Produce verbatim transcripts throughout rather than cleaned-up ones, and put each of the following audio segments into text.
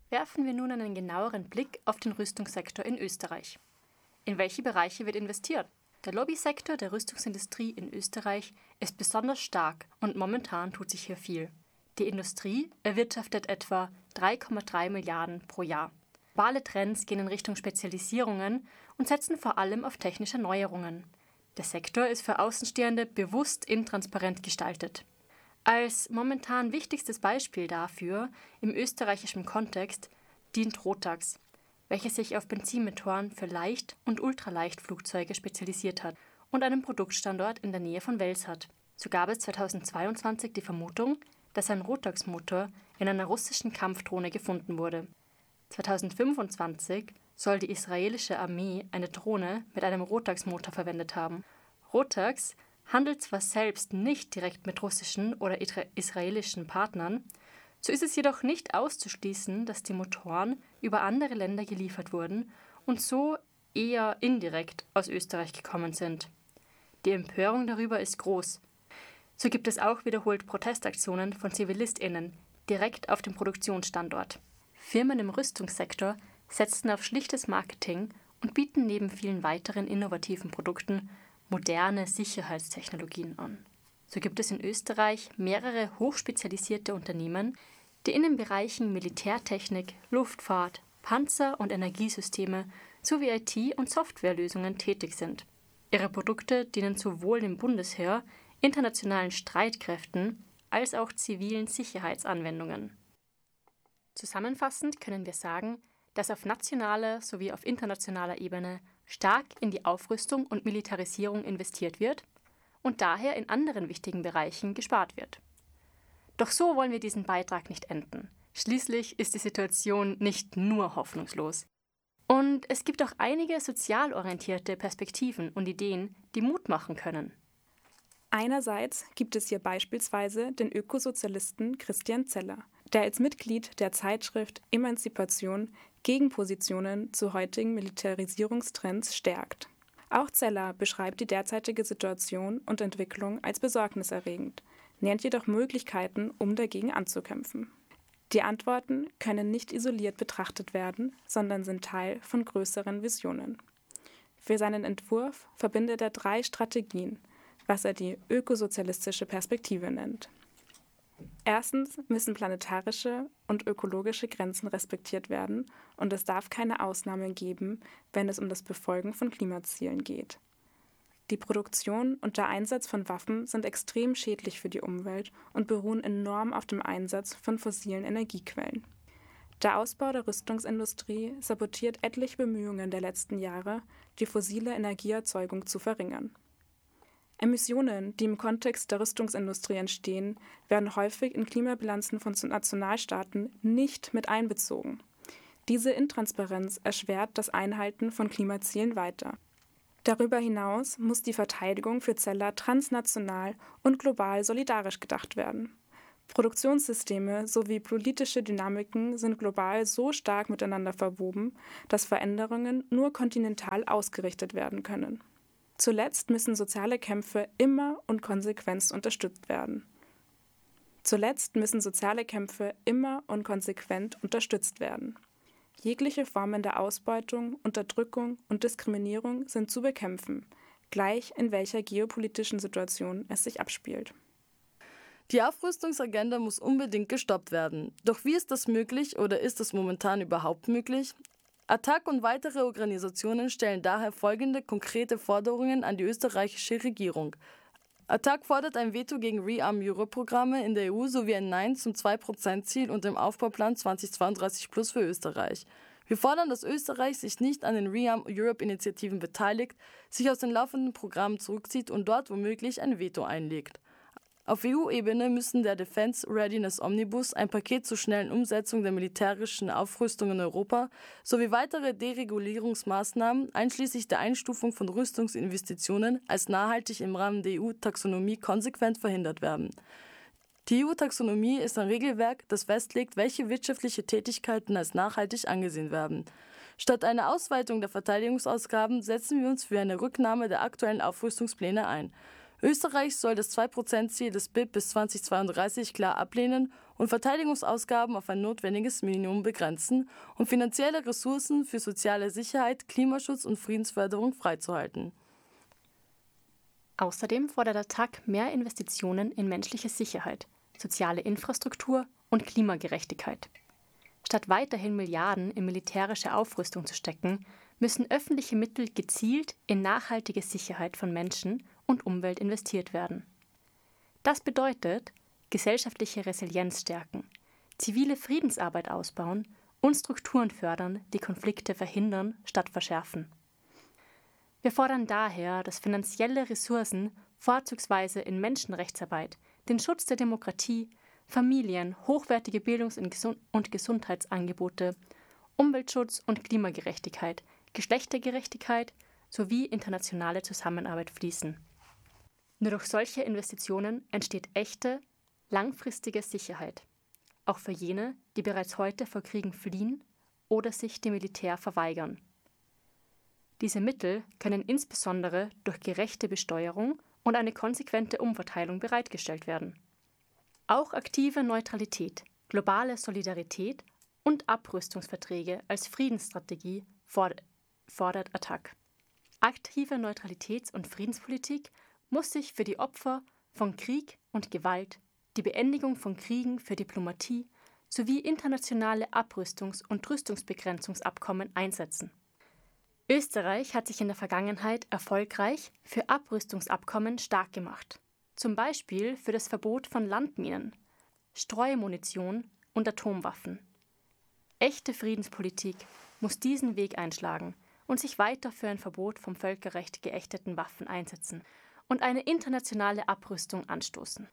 Werfen wir nun einen genaueren Blick auf den Rüstungssektor in Österreich. In welche Bereiche wird investiert? Der Lobbysektor der Rüstungsindustrie in Österreich ist besonders stark und momentan tut sich hier viel. Die Industrie erwirtschaftet etwa drei Komma drei Milliarden pro Jahr. Globale Trends gehen in Richtung Spezialisierungen und setzen vor allem auf technische Neuerungen. Der Sektor ist für Außenstehende bewusst intransparent gestaltet. Als momentan wichtigstes Beispiel dafür im österreichischen Kontext dient Rotax, welches sich auf Benzinmotoren für Leicht- und Ultraleichtflugzeuge spezialisiert hat und einen Produktstandort in der Nähe von Wels hat. So gab es zweitausendzweiundzwanzig die Vermutung, dass ein Rotax-Motor in einer russischen Kampfdrohne gefunden wurde. zweitausendfünfundzwanzig soll die israelische Armee eine Drohne mit einem Rotax-Motor verwendet haben. Rotax handelt zwar selbst nicht direkt mit russischen oder israelischen Partnern, so ist es jedoch nicht auszuschließen, dass die Motoren über andere Länder geliefert wurden und so eher indirekt aus Österreich gekommen sind. Die Empörung darüber ist groß. So gibt es auch wiederholt Protestaktionen von ZivilistInnen direkt auf dem Produktionsstandort. Firmen im Rüstungssektor setzen auf schlichtes Marketing und bieten neben vielen weiteren innovativen Produkten moderne Sicherheitstechnologien an. So gibt es in Österreich mehrere hochspezialisierte Unternehmen, die in den Bereichen Militärtechnik, Luftfahrt, Panzer- und Energiesysteme sowie I T- und Softwarelösungen tätig sind. Ihre Produkte dienen sowohl dem Bundesheer, internationalen Streitkräften als auch zivilen Sicherheitsanwendungen. Zusammenfassend können wir sagen, dass auf nationaler sowie auf internationaler Ebene stark in die Aufrüstung und Militarisierung investiert wird und daher in anderen wichtigen Bereichen gespart wird. Doch so wollen wir diesen Beitrag nicht enden. Schließlich ist die Situation nicht nur hoffnungslos. Und es gibt auch einige sozial orientierte Perspektiven und Ideen, die Mut machen können. Einerseits gibt es hier beispielsweise den Ökosozialisten Christian Zeller, der als Mitglied der Zeitschrift Emanzipation Gegenpositionen zu heutigen Militarisierungstrends stärkt. Auch Zeller beschreibt die derzeitige Situation und Entwicklung als besorgniserregend, nennt jedoch Möglichkeiten, um dagegen anzukämpfen. Die Antworten können nicht isoliert betrachtet werden, sondern sind Teil von größeren Visionen. Für seinen Entwurf verbindet er drei Strategien, was er die ökosozialistische Perspektive nennt. Erstens müssen planetarische und ökologische Grenzen respektiert werden und es darf keine Ausnahmen geben, wenn es um das Befolgen von Klimazielen geht. Die Produktion und der Einsatz von Waffen sind extrem schädlich für die Umwelt und beruhen enorm auf dem Einsatz von fossilen Energiequellen. Der Ausbau der Rüstungsindustrie sabotiert etliche Bemühungen der letzten Jahre, die fossile Energieerzeugung zu verringern. Emissionen, die im Kontext der Rüstungsindustrie entstehen, werden häufig in Klimabilanzen von Nationalstaaten nicht mit einbezogen. Diese Intransparenz erschwert das Einhalten von Klimazielen weiter. Darüber hinaus muss die Verteidigung für Zeller transnational und global solidarisch gedacht werden. Produktionssysteme sowie politische Dynamiken sind global so stark miteinander verwoben, dass Veränderungen nur kontinental ausgerichtet werden können. Zuletzt müssen soziale Kämpfe immer und konsequent unterstützt werden. Zuletzt müssen soziale Kämpfe immer und konsequent unterstützt werden. Jegliche Formen der Ausbeutung, Unterdrückung und Diskriminierung sind zu bekämpfen, gleich in welcher geopolitischen Situation es sich abspielt. Die Aufrüstungsagenda muss unbedingt gestoppt werden. Doch wie ist das möglich oder ist es momentan überhaupt möglich? A T A C und weitere Organisationen stellen daher folgende konkrete Forderungen an die österreichische Regierung. A T A C fordert ein Veto gegen Rearm Europe-Programme in der E U sowie ein Nein zum zwei Prozent Ziel und dem Aufbauplan zweitausendzweiunddreißig plus für Österreich. Wir fordern, dass Österreich sich nicht an den Rearm Europe-Initiativen beteiligt, sich aus den laufenden Programmen zurückzieht und dort womöglich ein Veto einlegt. Auf E U-Ebene müssen der Defense Readiness Omnibus, ein Paket zur schnellen Umsetzung der militärischen Aufrüstung in Europa, sowie weitere Deregulierungsmaßnahmen, einschließlich der Einstufung von Rüstungsinvestitionen, als nachhaltig im Rahmen der E U-Taxonomie konsequent verhindert werden. Die E U-Taxonomie ist ein Regelwerk, das festlegt, welche wirtschaftliche Tätigkeiten als nachhaltig angesehen werden. Statt einer Ausweitung der Verteidigungsausgaben setzen wir uns für eine Rücknahme der aktuellen Aufrüstungspläne ein. Österreich soll das zwei Prozent Ziel des B I P bis zweitausendzweiunddreißig klar ablehnen und Verteidigungsausgaben auf ein notwendiges Minimum begrenzen, um finanzielle Ressourcen für soziale Sicherheit, Klimaschutz und Friedensförderung freizuhalten. Außerdem fordert A T A C mehr Investitionen in menschliche Sicherheit, soziale Infrastruktur und Klimagerechtigkeit. Statt weiterhin Milliarden in militärische Aufrüstung zu stecken, müssen öffentliche Mittel gezielt in nachhaltige Sicherheit von Menschen und Umwelt investiert werden. Das bedeutet, gesellschaftliche Resilienz stärken, zivile Friedensarbeit ausbauen und Strukturen fördern, die Konflikte verhindern statt verschärfen. Wir fordern daher, dass finanzielle Ressourcen vorzugsweise in Menschenrechtsarbeit, den Schutz der Demokratie, Familien, hochwertige Bildungs- und Gesundheitsangebote, Umweltschutz und Klimagerechtigkeit, Geschlechtergerechtigkeit sowie internationale Zusammenarbeit fließen. Nur durch solche Investitionen entsteht echte, langfristige Sicherheit, auch für jene, die bereits heute vor Kriegen fliehen oder sich dem Militär verweigern. Diese Mittel können insbesondere durch gerechte Besteuerung und eine konsequente Umverteilung bereitgestellt werden. Auch aktive Neutralität, globale Solidarität und Abrüstungsverträge als Friedensstrategie fordert A T A C. Aktive Neutralitäts- und Friedenspolitik muss sich für die Opfer von Krieg und Gewalt, die Beendigung von Kriegen für Diplomatie sowie internationale Abrüstungs- und Rüstungsbegrenzungsabkommen einsetzen. Österreich hat sich in der Vergangenheit erfolgreich für Abrüstungsabkommen stark gemacht, zum Beispiel für das Verbot von Landminen, Streumunition und Atomwaffen. Echte Friedenspolitik muss diesen Weg einschlagen und sich weiter für ein Verbot vom Völkerrecht geächteten Waffen einsetzen und eine internationale Abrüstung anstoßen.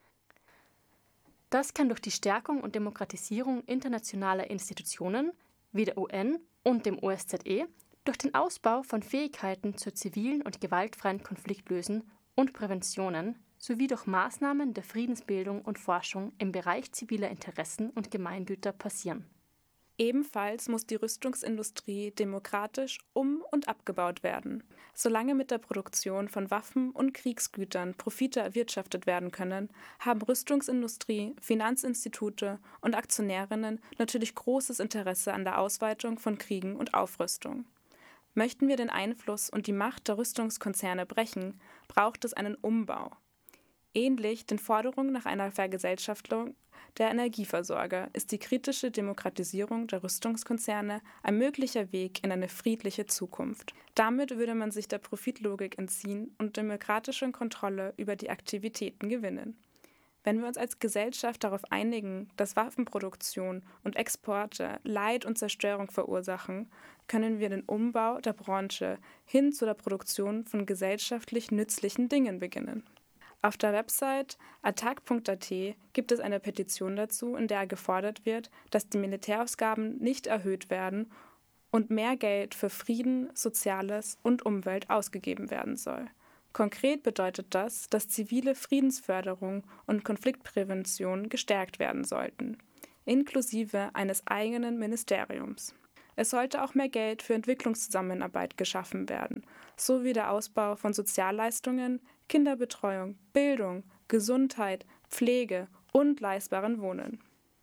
Das kann durch die Stärkung und Demokratisierung internationaler Institutionen wie der U N und dem O S Z E, durch den Ausbau von Fähigkeiten zur zivilen und gewaltfreien Konfliktlösen und Präventionen sowie durch Maßnahmen der Friedensbildung und Forschung im Bereich ziviler Interessen und Gemeingüter passieren. Ebenfalls muss die Rüstungsindustrie demokratisch um- und abgebaut werden. Solange mit der Produktion von Waffen und Kriegsgütern Profite erwirtschaftet werden können, haben Rüstungsindustrie, Finanzinstitute und Aktionärinnen natürlich großes Interesse an der Ausweitung von Kriegen und Aufrüstung. Möchten wir den Einfluss und die Macht der Rüstungskonzerne brechen, braucht es einen Umbau. Ähnlich den Forderungen nach einer Vergesellschaftung der Energieversorger ist die kritische Demokratisierung der Rüstungskonzerne ein möglicher Weg in eine friedliche Zukunft. Damit würde man sich der Profitlogik entziehen und demokratische Kontrolle über die Aktivitäten gewinnen. Wenn wir uns als Gesellschaft darauf einigen, dass Waffenproduktion und Exporte Leid und Zerstörung verursachen, können wir den Umbau der Branche hin zu der Produktion von gesellschaftlich nützlichen Dingen beginnen. Auf der Website attac punkt a t gibt es eine Petition dazu, in der gefordert wird, dass die Militärausgaben nicht erhöht werden und mehr Geld für Frieden, Soziales und Umwelt ausgegeben werden soll. Konkret bedeutet das, dass zivile Friedensförderung und Konfliktprävention gestärkt werden sollten, inklusive eines eigenen Ministeriums. Es sollte auch mehr Geld für Entwicklungszusammenarbeit geschaffen werden, sowie der Ausbau von Sozialleistungen, Kinderbetreuung, Bildung, Gesundheit, Pflege und leistbaren Wohnen.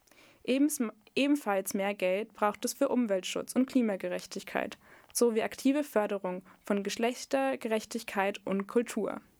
Ebenfalls mehr Geld braucht es für Umweltschutz und Klimagerechtigkeit, sowie aktive Förderung von Geschlechtergerechtigkeit und Kultur.